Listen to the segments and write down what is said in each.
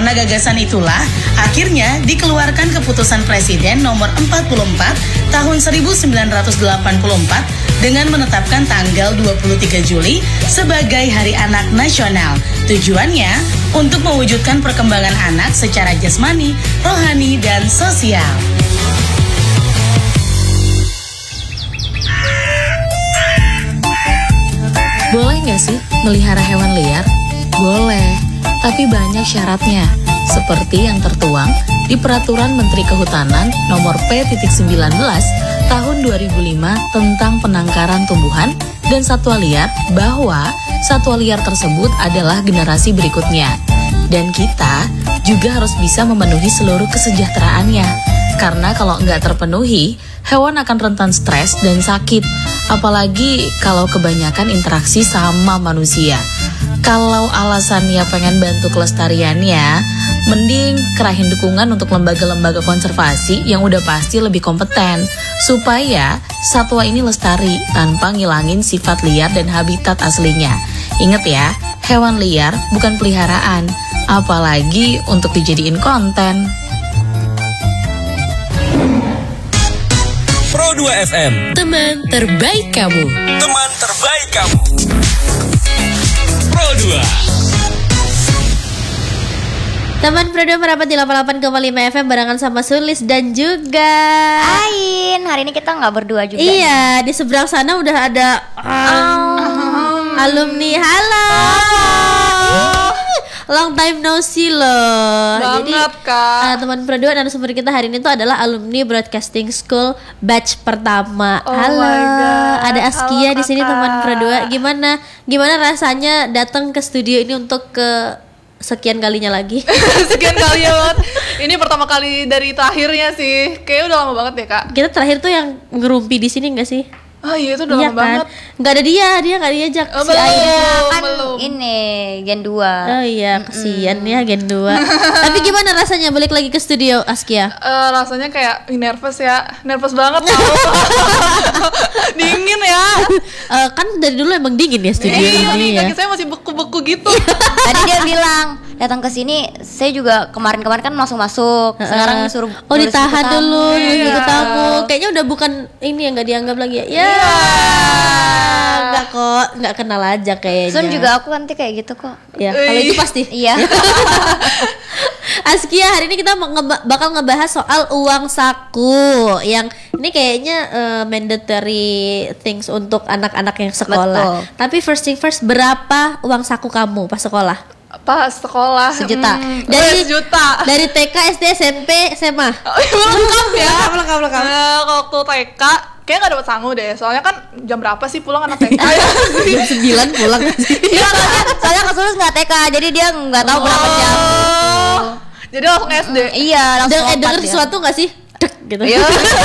Karena gagasan itulah, akhirnya dikeluarkan keputusan Presiden nomor 44 tahun 1984 dengan menetapkan tanggal 23 Juli sebagai Hari Anak Nasional. Tujuannya untuk mewujudkan perkembangan anak secara jasmani, rohani, dan sosial. Boleh nggak sih melihara hewan liar? Boleh, tapi banyak syaratnya. Seperti yang tertuang di Peraturan Menteri Kehutanan Nomor P.19 Tahun 2005 tentang penangkaran tumbuhan dan satwa liar, bahwa satwa liar tersebut adalah generasi berikutnya. Dan kita juga harus bisa memenuhi seluruh kesejahteraannya. Karena kalau nggak terpenuhi, hewan akan rentan stres dan sakit. Apalagi kalau kebanyakan interaksi sama manusia. Kalau alasannya pengen bantu kelestariannya, mending kerahin dukungan untuk lembaga-lembaga konservasi yang udah pasti lebih kompeten, supaya satwa ini lestari tanpa ngilangin sifat liar dan habitat aslinya. Ingat ya, hewan liar bukan peliharaan, apalagi untuk dijadiin konten. Pro 2 FM, Teman terbaik kamu. teman terbaik kamu. Pro 2. Teman Pro 2 merapat di 88,5 FM barengan sama Sulis dan juga Ain, hari ini kita nggak berdua juga. Iya, di seberang sana udah ada alumni. Halo. Long time no see loh. Banget, Jadi, Kak. teman Pro 2 dan sumber kita hari ini tuh adalah alumni Broadcasting School batch pertama. Oh Halo. my God. Ada Askia Halo, di sini Kakak. teman Pro 2. Gimana rasanya datang ke studio ini untuk ke sekian kalinya lagi? Sekian kali ya banget. Ini pertama kali dari terakhirnya sih. Kayaknya udah lama banget ya, Kak. Kita terakhir tuh yang ngerumpi di sini enggak sih? Oh iya, itu udah Iya lama kan? banget. Nggak ada dia nggak diajak si Belum. Ain. Kan Belum. ini Gen 2. Oh iya, kasihan ya Gen 2. Tapi gimana rasanya balik lagi ke studio, Askia? Rasanya kayak nervous ya. Nervous banget tau. Dingin ya. Kan dari dulu emang dingin ya studio Iya ini nih, ya. kaki saya masih beku-beku gitu. Tadi dia bilang datang ke sini, saya juga kemarin-kemarin kan langsung masuk. Sekarang suruh Oh ditahan nulis buku dulu, tamu. nulis buku Iya. tamu. Kayaknya udah bukan ini yang nggak dianggap lagi ya. Ya, nggak kok, nggak kenal aja kayaknya. Sun juga aku nanti kayak gitu kok. Ya, kalau itu pasti. Iya. Askia, hari ini kita bakal ngebahas soal uang saku yang ini kayaknya mandatory things untuk anak-anak yang sekolah. Betul. Tapi first thing first, berapa uang saku kamu pas sekolah? Pas sekolah 1 juta. dari juta. Dari TK, SD, SMP, SMA. Lengkap ya. Lengkap. Kalau waktu TK kayaknya gak dapet sangu deh. Soalnya kan jam berapa sih pulang anak TK ya? Jam 9 pulang sih. Iya, soalnya Kesulus nggak TK, jadi dia nggak tahu berapa jam. Oh. Jadi langsung SD. Iya, langsung lompat Denger dia. sesuatu nggak sih? Dek gitu. Iya.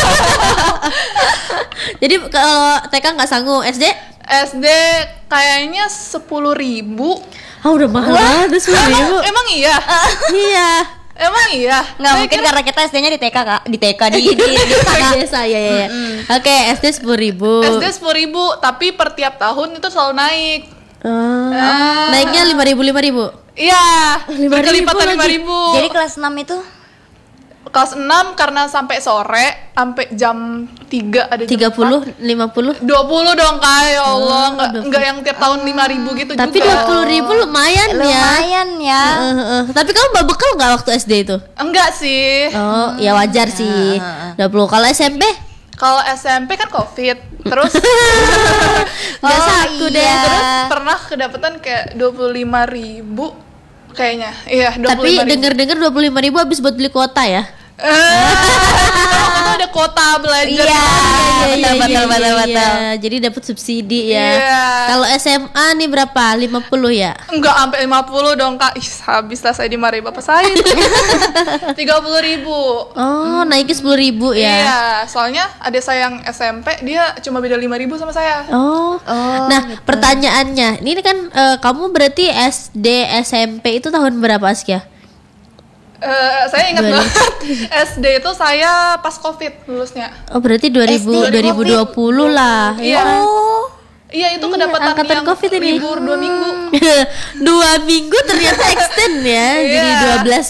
Jadi kalau TK nggak sanggup, SD? SD kayaknya 10.000. Udah mahal banget 10.000. Emang iya? Iya. Emang iya? Nggak Saya mungkin kira- karena kita SD-nya di TK kak, di TK di Desa ya. Oke, SD 10.000. SD 10.000, tapi per tiap tahun itu selalu naik. Naiknya 5.000. Iya, 5.000 berkelipatan lagi. 5.000. Jadi kelas 6 itu Kelas 6 karena sampai sore, sampai jam 3 ada jam 30, 50. 20 dong Kak, ya Allah. Oh, Enggak yang tiap tahun 5.000 gitu Tapi juga. 20.000 lumayan ya. lumayan ya. Tapi kamu bawa bekal nggak waktu SD itu? Enggak sih. Oh, ya wajar sih. 20. Kalau SMP? Kalau SMP kan Covid. Terus Nggak saku deh. iya. terus pernah kedapetan kayak 25.000 kayaknya. Iya, 25.000. Tapi denger-denger 25.000 habis buat beli kuota ya? Itu ada kuota belajar. Iya. Iya, Betul. Jadi dapat subsidi ya. Iya. Kalau SMA nih berapa? 50 ya? Enggak sampai 50 dong Kak. Ih, habis lah saya dimarahi bapak saya. 30.000. Oh, naiknya 10.000 ya. Iya, soalnya adik saya yang SMP dia cuma beda 5.000 sama saya. Oh. Nah, pertanyaannya, ini kan kamu berarti SD, SMP itu tahun berapa, Askia? Saya ingat banget SD itu saya pas Covid lulusnya. Oh, berarti 2020 lah. Iya. Iya, itu kedapatan angkatan yang Covid ini. libur 2 minggu. 2 minggu ternyata extend ya. Jadi Iya.